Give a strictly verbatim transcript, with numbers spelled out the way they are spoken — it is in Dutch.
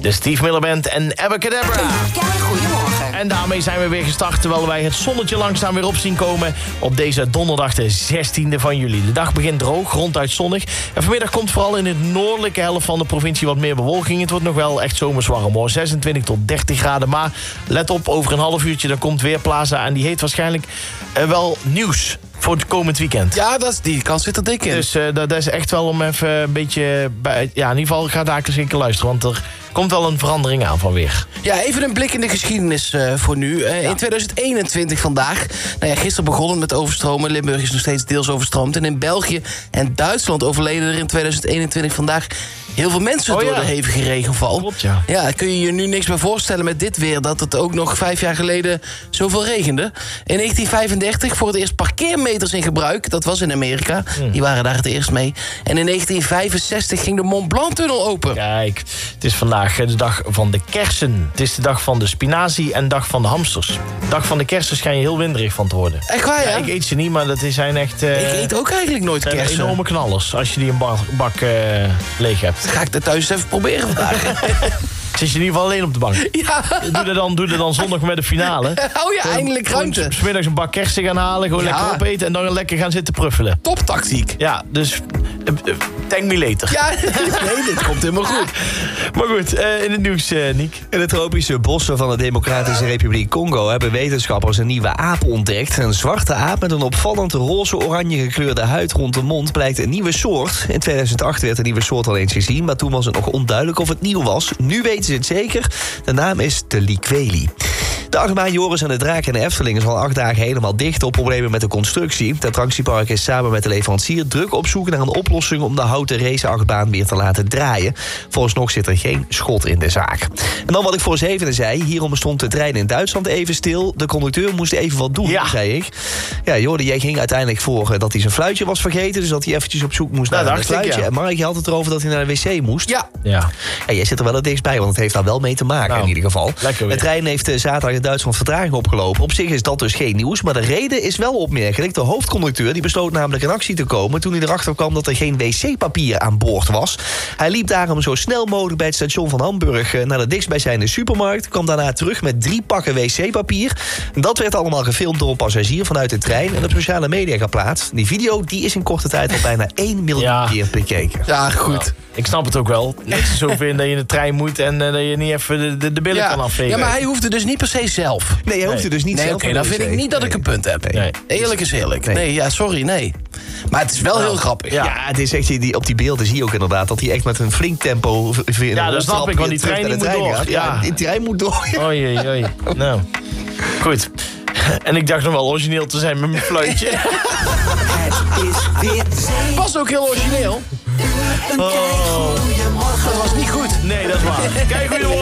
De Steve Miller Band en Abracadabra. Goedemorgen. En daarmee zijn we weer gestart, terwijl wij het zonnetje langzaam weer op zien komen op deze donderdag de zestiende van juli. De dag begint droog, ronduit zonnig. En vanmiddag komt vooral in het noordelijke helft van de provincie wat meer bewolking. Het wordt nog wel echt zomers warm hoor, zesentwintig tot dertig graden. Maar let op, over een half uurtje dan komt Weerplaza en die heeft waarschijnlijk uh, wel nieuws voor het komend weekend. Ja, dat is, die kans zit er dik in. Dus uh, dat, dat is echt wel om even een beetje... Bij, ja, in ieder geval ga daar eens een keer luisteren, want er komt wel een verandering aan van weer. Ja, even een blik in de geschiedenis uh, voor nu. Uh, ja. In tweeduizend eenentwintig vandaag, nou ja, gisteren begonnen met overstromen. Limburg is nog steeds deels overstroomd. En in België en Duitsland overleden er in tweeduizend eenentwintig vandaag heel veel mensen oh, door ja. de hevige regenval. Klopt, ja. Ja, kun je je nu niks meer voorstellen met dit weer, dat het ook nog vijf jaar geleden zoveel regende. In negentien vijfendertig voor het eerst parkeermeters in gebruik. Dat was in Amerika. Hmm. Die waren daar het eerst mee. En in negentien vijfenzestig ging de Mont Blanc-tunnel open. Kijk, het is vandaag de dag van de kersen. Het is de dag van de spinazie en dag van de hamsters. De dag van de kersen schijn je heel winderig van te worden. Echt waar, ja? Ja, ik eet ze niet, maar dat zijn echt... Uh, ik eet ook eigenlijk nooit kersen. Enorme knallers, als je die een bak, bak uh, leeg hebt. Ga ik dat thuis even proberen vandaag. Zit je in ieder geval alleen op de bank? Ja. Doe dat dan, doe dat dan zondag met de finale. Oh ja, eindelijk ruimte. Smiddags een bak kersen gaan halen, gewoon ja. lekker opeten en dan lekker gaan zitten pruffelen. Top tactiek. Ja, dus uh, uh, thank me later. Ja, nee, dit komt helemaal goed. Maar goed, uh, in het nieuws, uh, Niek. In de tropische bossen van de Democratische Republiek Congo hebben wetenschappers een nieuwe aap ontdekt. Een zwarte aap met een opvallend roze-oranje gekleurde huid rond de mond blijkt een nieuwe soort. In tweeduizend acht werd een nieuwe soort al eens gezien, maar toen was het nog onduidelijk of het nieuw was. Nu weten ze het zeker. De naam is de Liqueli. De achtbaan Joris en de Draak in de Efteling is al acht dagen helemaal dicht door problemen met de constructie. Het attractiepark is samen met de leverancier druk op zoek naar een oplossing om de houten raceachtbaan weer te laten draaien. Vooralsnog zit er geen schot in de zaak. En dan wat ik voor zevende zei, hierom stond de trein in Duitsland even stil. De conducteur moest even wat doen, ja. zei ik. Ja, Jordi, jij ging uiteindelijk voor dat hij zijn fluitje was vergeten, dus dat hij eventjes op zoek moest naar nou, een fluitje. Ik, ja. En Mark, je had het erover dat hij naar de wc moest. Ja. ja. En jij zit er wel het dichtst bij, want het heeft daar wel mee te maken nou, in ieder geval. De trein heeft zaterdag in Duitsland vertraging opgelopen. Op zich is dat dus geen nieuws, maar de reden is wel opmerkelijk. De hoofdconducteur die besloot namelijk in actie te komen toen hij erachter kwam dat er geen wc-papier aan boord was. Hij liep daarom zo snel mogelijk bij het station van Hamburg naar de dichtstbijzijnde supermarkt, kwam daarna terug met drie pakken wc-papier. Dat werd allemaal gefilmd door een passagier vanuit de trein en op sociale media geplaatst. Die video die is in korte tijd al bijna één miljoen ja. keer bekeken. Ja, goed. Ja. Ik snap het ook wel. Net zoveel in dat je in de trein moet en uh, dat je niet even de, de, de billen ja. kan afvegen. Ja, maar hij hoefde dus niet per se zelf. Nee, hij hoefde nee. dus niet nee, zelf. Oké, okay, dan vind ik niet dat nee. ik een punt heb. Nee. Eerlijk is eerlijk. Nee. nee, ja, sorry, nee. Maar het is wel nou, heel grappig. Ja, ja het is echt, die, op die beelden zie je ook inderdaad dat hij echt met een flink tempo... Ja, dat snap ik, want die trein, die moet door. Gaat. Ja, die trein moet door. Oei, oei. Nou, goed. En ik dacht nog wel origineel te zijn met mijn fluitje. Het is weer was ook heel origineel. Oh. Dat was niet goed. Nee, dat is waar. Kijk, goedemorgen.